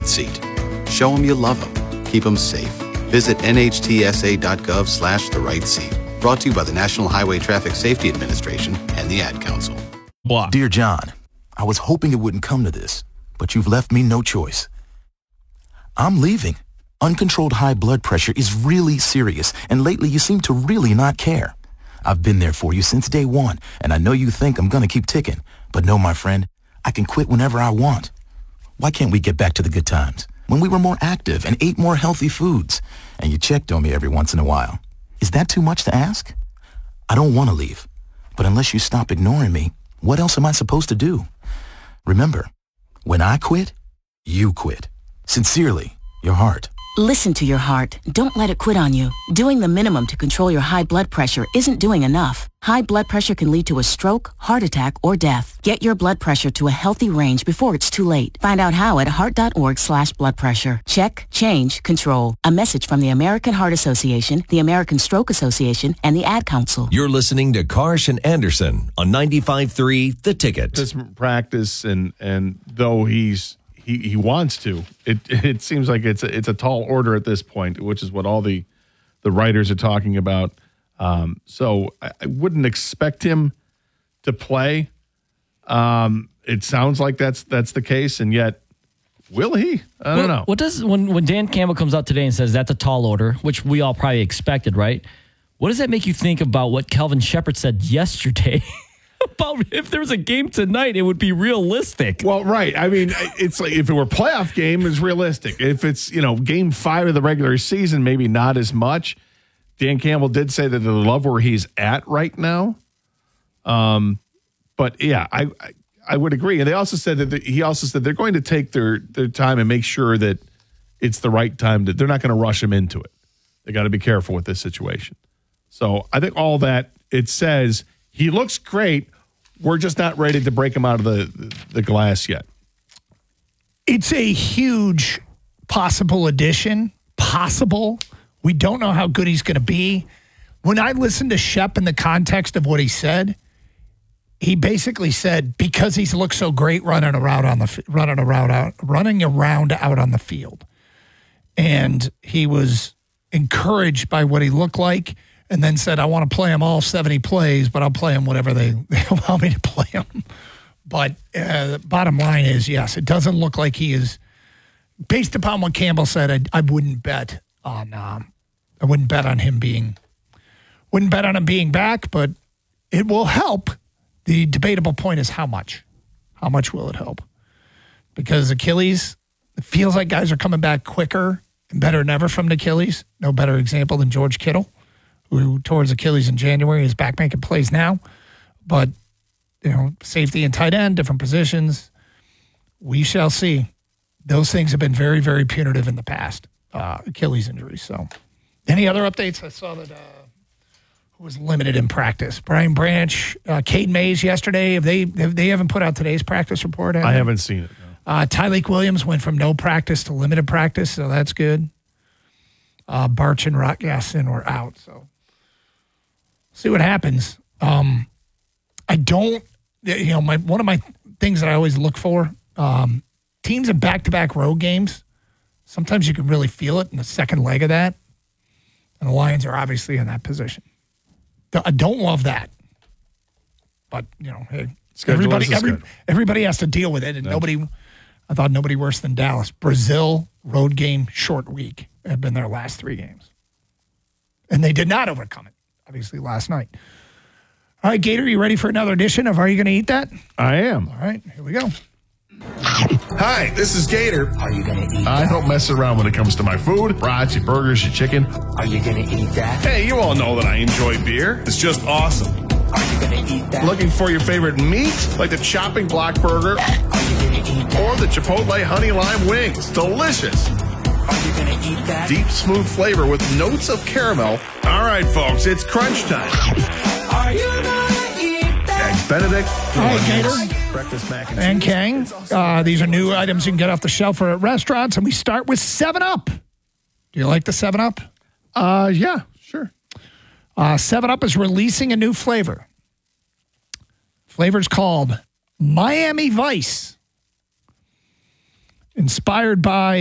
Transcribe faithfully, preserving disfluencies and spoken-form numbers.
seat. Show them you love them. Keep them safe. Visit N H T S A dot gov slash the right seat. Brought to you by the National Highway Traffic Safety Administration and the Ad Council. Blah. Dear John, I was hoping it wouldn't come to this, but you've left me no choice. I'm leaving. Uncontrolled high blood pressure is really serious, and lately you seem to really not care. I've been there for you since day one, and I know you think I'm going to keep ticking. But no, my friend, I can quit whenever I want. Why can't we get back to the good times, when we were more active and ate more healthy foods, and you checked on me every once in a while? Is that too much to ask? I don't want to leave, but unless you stop ignoring me, what else am I supposed to do? Remember, when I quit, you quit. Sincerely, your heart. Listen to your heart. Don't let it quit on you. Doing the minimum to control your high blood pressure isn't doing enough. High blood pressure can lead to a stroke, heart attack, or death. Get your blood pressure to a healthy range before it's too late. Find out how at heart.org slash blood pressure. Check, change, control. A message from the American Heart Association, the American Stroke Association, and the Ad Council. You're listening to Karsh and Anderson on ninety-five point three The Ticket. This practice, and and though he's he, he wants to, it it seems like it's a, it's a tall order at this point, which is what all the the writers are talking about. Um, so I, I wouldn't expect him to play. Um, it sounds like that's that's the case, and yet will he? I don't what, know. What does when when Dan Campbell comes out today and says that's a tall order, which we all probably expected, right? What does that make you think about what Kelvin Shepherd said yesterday? About if there was a game tonight, it would be realistic. Well, right. I mean, it's like if it were a playoff game, it's realistic. If it's, you know, game five of the regular season, maybe not as much. Dan Campbell did say that they love where he's at right now. Um, but yeah, I, I I would agree. And they also said that the, he also said they're going to take their their time and make sure that it's the right time. To, they're not going to rush him into it. They got to be careful with this situation. So I think all that it says. He looks great. We're just not ready to break him out of the, the glass yet. It's a huge possible addition. Possible. We don't know how good he's going to be. When I listened to Shep in the context of what he said, he basically said because he's looked so great running around on the running around out running around out on the field, and he was encouraged by what he looked like. And then said, I want to play them all seventy plays, but I'll play them whatever they, they allow me to play them. But uh, the bottom line is, yes, it doesn't look like he is, based upon what Campbell said, I, I wouldn't bet on, um, I wouldn't bet on him being, wouldn't bet on him being back, but it will help. The debatable point is how much. How much will it help? Because Achilles, it feels like guys are coming back quicker and better than ever from Achilles. No better example than George Kittle, who towards Achilles in January is back making plays now. But, you know, safety and tight end, different positions. We shall see. Those things have been very, very punitive in the past, uh, Achilles injuries. So, any other updates? I saw that uh, who was limited in practice. Brian Branch, uh, Cade Mays yesterday. Have they, have, they haven't put out today's practice report? I haven't seen it. No. Uh, Tyleik Williams went from no practice to limited practice, so that's good. Uh, Barch and Rotgasson were out, so. See what happens. Um, I don't, you know, my one of my things that I always look for, um, teams in back-to-back road games, sometimes you can really feel it in the second leg of that. And the Lions are obviously in that position. I don't love that. But, you know, hey, everybody every, everybody has to deal with it. And That's nobody, I thought nobody worse than Dallas. Brazil, road game, short week have been their last three games. And they did not overcome it. Obviously, last night. All right, Gator, you ready for another edition of Are You Going to Eat That? I am. All right, here we go. Hi, this is Gator. Are you going to eat I that? don't mess around when it comes to my food. Brats, your burgers, your chicken. Are you going to eat that? Hey, you all know that I enjoy beer. It's just awesome. Are you going to eat that? Looking for your favorite meat? Like the chopping block burger? Are you going to eat that? Or the Chipotle honey lime wings? Delicious. Are you going to eat that? Deep, smooth flavor with notes of caramel. All right, folks, it's crunch time. Are you going to eat that? Eggs Benedict. All right, Gator. Breakfast mac and, And cheese. Kang, uh, these are new items you can get off the shelf or at restaurants, and we start with seven up. Do you like the seven up? Uh, yeah, sure. Uh, seven up is releasing a new flavor. Flavor's called Miami Vice. Inspired by